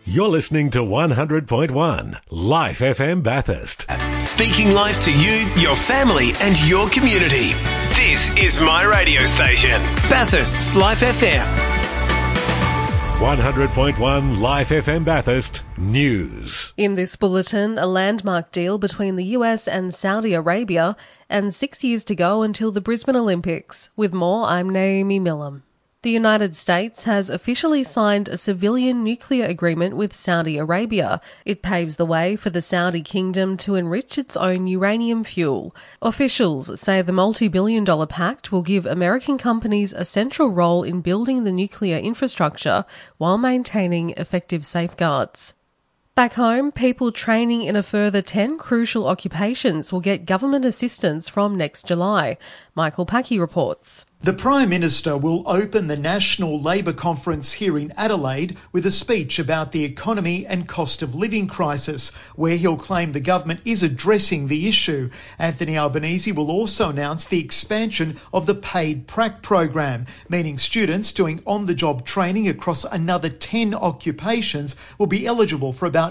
You're listening to 100.1 Life FM Bathurst. Speaking life to you, your family and your community. This is my radio station, Bathurst's Life FM. 100.1 Life FM Bathurst News. In this bulletin, a landmark deal between the US and Saudi Arabia, and 6 years to go until the Brisbane Olympics. With more, I'm Naomi Millam. The United States has officially signed a civilian nuclear agreement with Saudi Arabia. It paves the way for the Saudi kingdom to enrich its own uranium fuel. Officials say the multi-billion-dollar pact will give American companies a central role in building the nuclear infrastructure while maintaining effective safeguards. Back home, people training in a further 10 crucial occupations will get government assistance from next July. Michael Packey reports. The Prime Minister will open the National Labour Conference here in Adelaide with a speech about the economy and cost of living crisis, where he'll claim the government is addressing the issue. Anthony Albanese will also announce the expansion of the paid prac program, meaning students doing on-the-job training across another 10 occupations will be eligible for about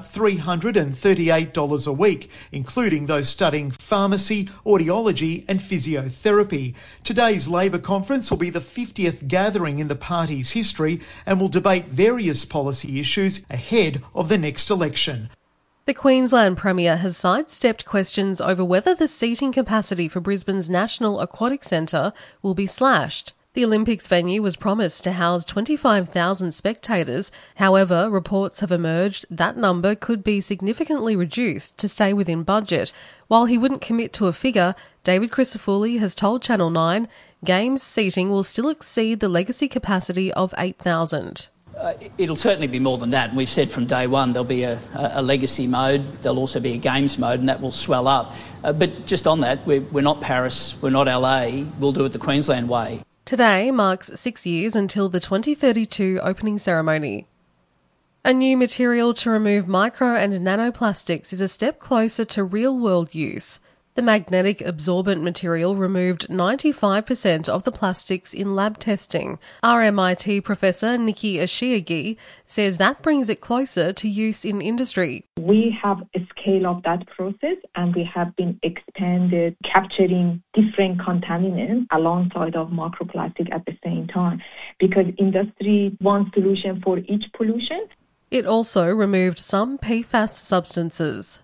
$338 a week, including those studying pharmacy, audiology and physiotherapy. Today's Labour Conference will be the 50th gathering in the party's history and will debate various policy issues ahead of the next election. The Queensland Premier has sidestepped questions over whether the seating capacity for Brisbane's National Aquatic Centre will be slashed. The Olympics venue was promised to house 25,000 spectators. However, reports have emerged that number could be significantly reduced to stay within budget. While he wouldn't commit to a figure, David Crisafulli has told Channel 9 Games seating will still exceed the legacy capacity of 8,000. It'll certainly be more than that. And we've said from day one there'll be a legacy mode, there'll also be a games mode, and that will swell up. But just on that, we're not Paris, we're not LA, we'll do it the Queensland way. Today marks 6 years until the 2032 opening ceremony. A new material to remove micro and nanoplastics is a step closer to real-world use. The magnetic absorbent material removed 95% of the plastics in lab testing. RMIT Professor Nikki Ashiagi says that brings it closer to use in industry. We have scaled up that process and we have been expanded, capturing different contaminants alongside of microplastic at the same time, because industry wants solution for each pollution. It also removed some PFAS substances.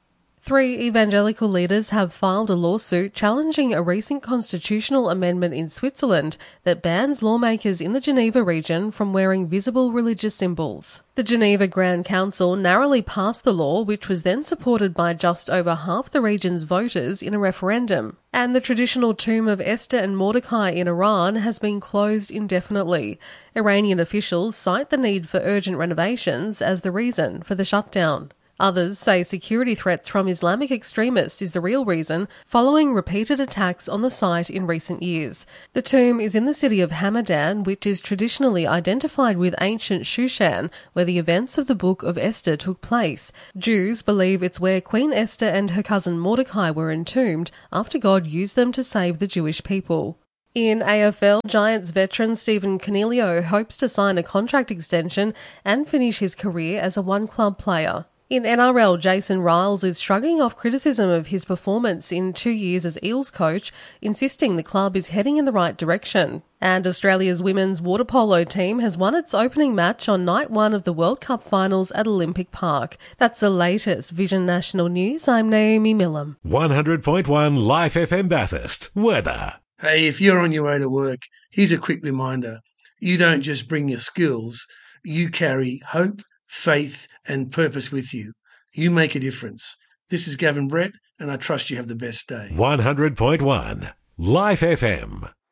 3 evangelical leaders have filed a lawsuit challenging a recent constitutional amendment in Switzerland that bans lawmakers in the Geneva region from wearing visible religious symbols. The Geneva Grand Council narrowly passed the law, which was then supported by just over half the region's voters in a referendum. And the traditional tomb of Esther and Mordecai in Iran has been closed indefinitely. Iranian officials cite the need for urgent renovations as the reason for the shutdown. Others say security threats from Islamic extremists is the real reason, following repeated attacks on the site in recent years. The tomb is in the city of Hamadan, which is traditionally identified with ancient Shushan, where the events of the Book of Esther took place. Jews believe it's where Queen Esther and her cousin Mordecai were entombed after God used them to save the Jewish people. In AFL, Giants veteran Stephen Coniglio hopes to sign a contract extension and finish his career as a one-club player. In NRL, Jason Riles is shrugging off criticism of his performance in 2 years as Eels coach, insisting the club is heading in the right direction. And Australia's women's water polo team has won its opening match on night 1 of the World Cup finals at Olympic Park. That's the latest Vision National News. I'm Naomi Millam. 100.1 Life FM Bathurst. Weather. Hey, if you're on your way to work, here's a quick reminder. You don't just bring your skills, you carry hope, faith and purpose with you. You make a difference. This is Gavin Brett, and I trust you have the best day. 100.1 Life FM.